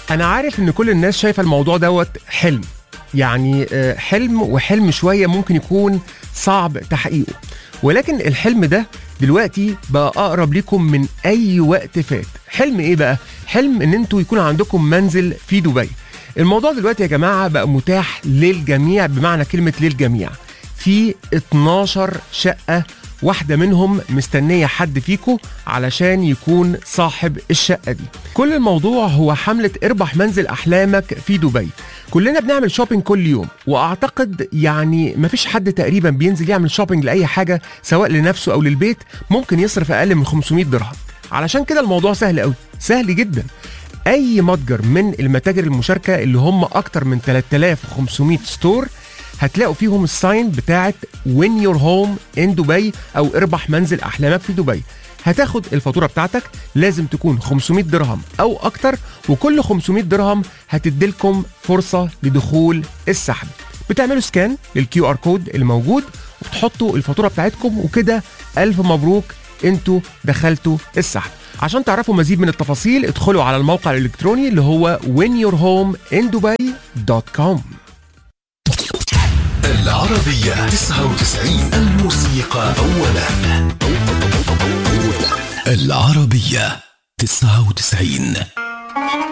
انا عارف ان كل الناس شايفه الموضوع دوت حلم، يعني حلم، وحلم شويه ممكن يكون صعب تحقيقه، ولكن الحلم ده دلوقتي بقى اقرب ليكم من اي وقت فات. حلم ايه بقى؟ حلم ان انتوا يكون عندكم منزل في دبي. الموضوع دلوقتي يا جماعه بقى متاح للجميع، بمعنى كلمه للجميع. في 12 شقه، واحدة منهم مستنية حد فيكو علشان يكون صاحب الشقة دي. كل الموضوع هو حملة اربح منزل أحلامك في دبي. كلنا بنعمل شوبينج كل يوم، وأعتقد يعني مفيش حد تقريبا بينزل يعمل شوبينج لأي حاجة سواء لنفسه أو للبيت ممكن يصرف أقل من 500 درهم. علشان كده الموضوع سهل قوي، سهل جدا. أي متجر من المتاجر المشاركة اللي هم أكتر من 3500 ستور هتلاقوا فيهم الساين بتاعت Win Your Home in Dubai أو اربح منزل أحلامك في دبي. هتاخد الفاتورة بتاعتك، لازم تكون 500 درهم أو أكتر، وكل 500 درهم هتديلكم فرصة لدخول السحب. بتعملوا سكان للكيو ار كود الموجود وتحطوا الفاتورة بتاعتكم، وكده ألف مبروك، انتوا دخلتوا السحب. عشان تعرفوا مزيد من التفاصيل ادخلوا على الموقع الإلكتروني اللي هو winyourhomeindubai.com. العربية 99، الموسيقى أولا. العربية 99.